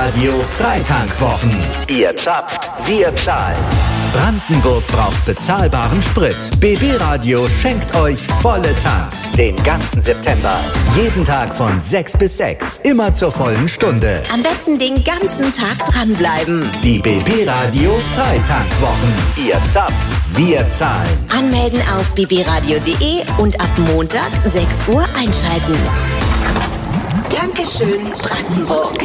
Radio Freitankwochen. Ihr zapft, wir zahlen. Brandenburg braucht bezahlbaren Sprit. BB Radio schenkt euch volle Tanks den ganzen September. Jeden Tag von 6 bis 6. Immer zur vollen Stunde. Am besten den ganzen Tag dranbleiben. Die BB Radio Freitankwochen. Ihr zapft, wir zahlen. Anmelden auf bbradio.de und ab Montag 6 Uhr einschalten. Dankeschön, Brandenburg.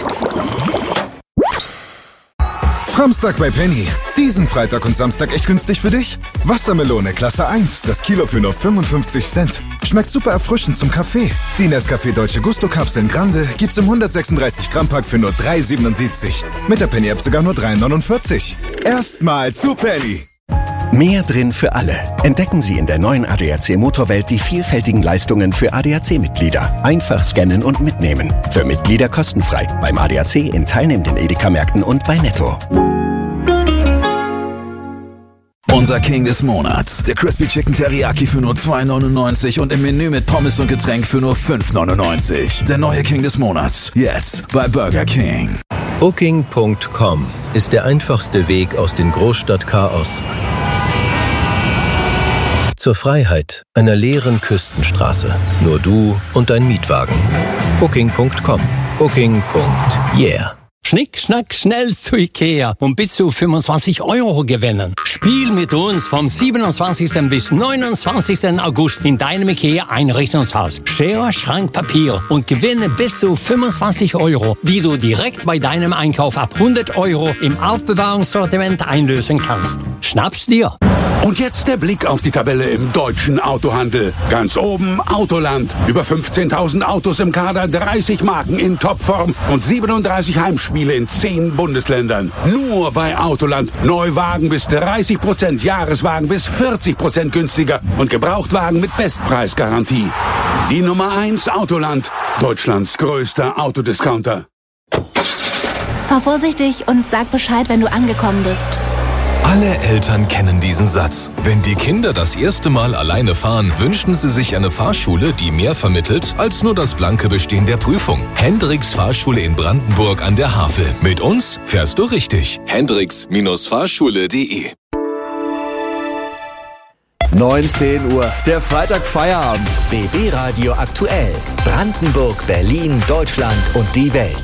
Framstag bei Penny. Diesen Freitag und Samstag echt günstig für dich? Wassermelone Klasse 1, das Kilo für nur 55 Cent. Schmeckt super erfrischend zum Kaffee. Die Nescafé Dolce Gusto Kapseln Grande gibt's im 136 Gramm Pack für nur 3,77. Mit der Penny App sogar nur 3,49. Erstmal zu Penny. Mehr drin für alle. Entdecken Sie in der neuen ADAC Motorwelt die vielfältigen Leistungen für ADAC-Mitglieder. Einfach scannen und mitnehmen. Für Mitglieder kostenfrei. Beim ADAC in teilnehmenden Edeka-Märkten und bei Netto. Unser King des Monats. Der Crispy Chicken Teriyaki für nur 2,99 und im Menü mit Pommes und Getränk für nur 5,99. Der neue King des Monats. Jetzt bei Burger King. Booking.com ist der einfachste Weg aus dem Großstadtchaos zur Freiheit einer leeren Küstenstraße. Nur du und dein Mietwagen. Booking.com. Booking.yeah. Schnick, schnack, schnell zu Ikea und bis zu 25 € gewinnen. Spiel mit uns vom 27. bis 29. August in deinem Ikea-Einrichtungshaus. Schere, Schrank, Papier und gewinne bis zu 25 €, die du direkt bei deinem Einkauf ab 100 € im Aufbewahrungssortiment einlösen kannst. Schnapp's dir! Und jetzt der Blick auf die Tabelle im deutschen Autohandel. Ganz oben Autoland. Über 15.000 Autos im Kader, 30 Marken in Topform und 37 Heimspiele in 10 Bundesländern. Nur bei Autoland. Neuwagen bis 30%, Jahreswagen bis 40% günstiger und Gebrauchtwagen mit Bestpreisgarantie. Die Nummer 1 Autoland. Deutschlands größter Autodiscounter. Fahr vorsichtig und sag Bescheid, wenn du angekommen bist. Alle Eltern kennen diesen Satz. Wenn die Kinder das erste Mal alleine fahren, wünschen sie sich eine Fahrschule, die mehr vermittelt als nur das blanke Bestehen der Prüfung. Hendricks Fahrschule in Brandenburg an der Havel. Mit uns fährst du richtig. Hendricks-Fahrschule.de 19 Uhr, der Freitag Feierabend. BB Radio aktuell. Brandenburg, Berlin, Deutschland und die Welt.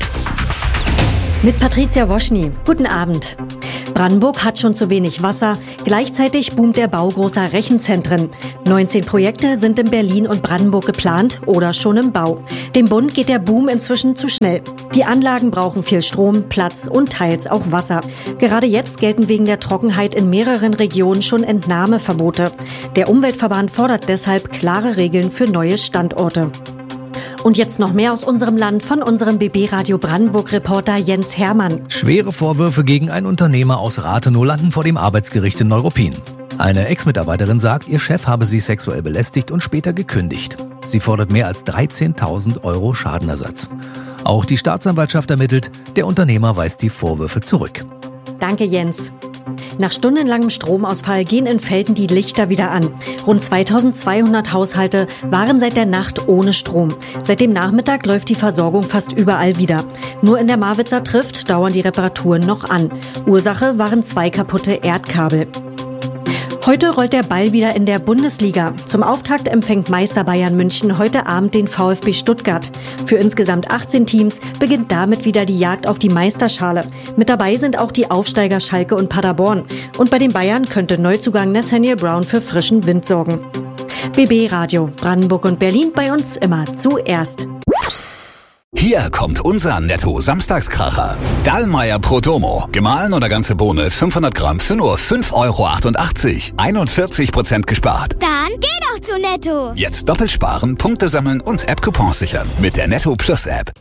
Mit Patricia Woschny. Guten Abend. Brandenburg hat schon zu wenig Wasser. Gleichzeitig boomt der Bau großer Rechenzentren. 19 Projekte sind in Berlin und Brandenburg geplant oder schon im Bau. Dem Bund geht der Boom inzwischen zu schnell. Die Anlagen brauchen viel Strom, Platz und teils auch Wasser. Gerade jetzt gelten wegen der Trockenheit in mehreren Regionen schon Entnahmeverbote. Der Umweltverband fordert deshalb klare Regeln für neue Standorte. Und jetzt noch mehr aus unserem Land von unserem BB Radio Brandenburg-Reporter Jens Hermann. Schwere Vorwürfe gegen einen Unternehmer aus Rathenow landen vor dem Arbeitsgericht in Neuruppin. Eine Ex-Mitarbeiterin sagt, ihr Chef habe sie sexuell belästigt und später gekündigt. Sie fordert mehr als 13.000 € Schadenersatz. Auch die Staatsanwaltschaft ermittelt, der Unternehmer weist die Vorwürfe zurück. Danke, Jens. Nach stundenlangem Stromausfall gehen in Velten die Lichter wieder an. Rund 2200 Haushalte waren seit der Nacht ohne Strom. Seit dem Nachmittag läuft die Versorgung fast überall wieder. Nur in der Marwitzer Trift dauern die Reparaturen noch an. Ursache waren 2 kaputte Erdkabel. Heute rollt der Ball wieder in der Bundesliga. Zum Auftakt empfängt Meister Bayern München heute Abend den VfB Stuttgart. Für insgesamt 18 Teams beginnt damit wieder die Jagd auf die Meisterschale. Mit dabei sind auch die Aufsteiger Schalke und Paderborn. Und bei den Bayern könnte Neuzugang Nathaniel Brown für frischen Wind sorgen. BB Radio, Brandenburg und Berlin, bei uns immer zuerst. Hier kommt unser Netto-Samstagskracher. Dallmayr Pro Domo. Gemahlen oder ganze Bohne 500 Gramm für nur 5,88 €. 41% gespart. Dann geh doch zu Netto. Jetzt doppelt sparen, Punkte sammeln und App-Coupons sichern. Mit der Netto Plus App.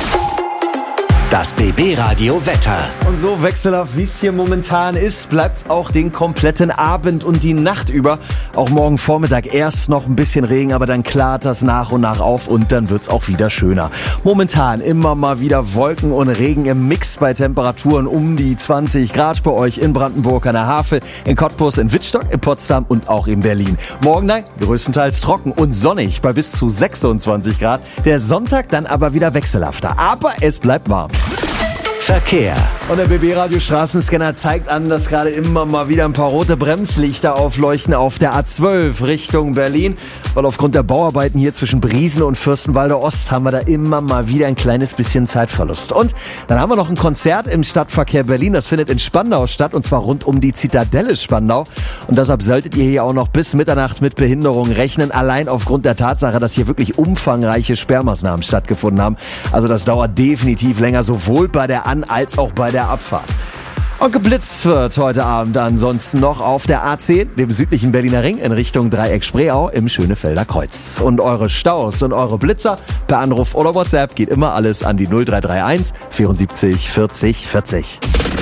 Das BB Radio Wetter. Und so wechselhaft wie es hier momentan ist, bleibt's auch den kompletten Abend und die Nacht über. Auch morgen Vormittag erst noch ein bisschen Regen, aber dann klart das nach und nach auf und dann wird's auch wieder schöner. Momentan immer mal wieder Wolken und Regen im Mix bei Temperaturen um die 20 Grad bei euch in Brandenburg an der Havel, in Cottbus, in Wittstock, in Potsdam und auch in Berlin. Morgen dann größtenteils trocken und sonnig bei bis zu 26 Grad. Der Sonntag dann aber wieder wechselhafter, aber es bleibt warm. Verkehr. Und der BB-Radio Straßenscanner zeigt an, dass gerade immer mal wieder ein paar rote Bremslichter aufleuchten auf der A12 Richtung Berlin. Weil aufgrund der Bauarbeiten hier zwischen Briesen und Fürstenwalder Ost haben wir da immer mal wieder ein kleines bisschen Zeitverlust. Und dann haben wir noch ein Konzert im Stadtverkehr Berlin. Das findet in Spandau statt und zwar rund um die Zitadelle Spandau. Und deshalb solltet ihr hier auch noch bis Mitternacht mit Behinderungen rechnen. Allein aufgrund der Tatsache, dass hier wirklich umfangreiche Sperrmaßnahmen stattgefunden haben. Also das dauert definitiv länger, sowohl bei der An- als auch bei der Abfahrt. Und geblitzt wird heute Abend ansonsten noch auf der A10, dem südlichen Berliner Ring, in Richtung Dreieck-Spreeau im Schönefelder Kreuz. Und eure Staus und eure Blitzer per Anruf oder WhatsApp geht immer alles an die 0331 74 40 40.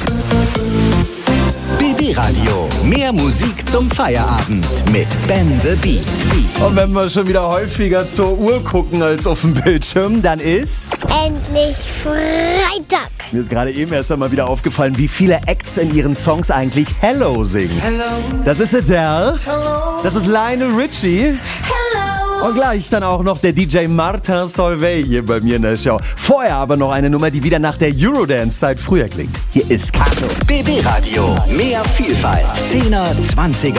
BB Radio. Mehr Musik zum Feierabend mit Ben the Beat. Und wenn wir schon wieder häufiger zur Uhr gucken als auf dem Bildschirm, dann ist endlich Freitag. Mir ist gerade eben erst einmal wieder aufgefallen, wie viele Acts in ihren Songs eigentlich Hello singen. Hello. Das ist Adele. Hello. Das ist Lionel Richie. Hello. Und gleich dann auch noch der DJ Martin Solveig hier bei mir in der Show. Vorher aber noch eine Nummer, die wieder nach der Eurodance-Zeit früher klingt. Hier ist Kato. BB Radio. Mehr Vielfalt. 10er, 20er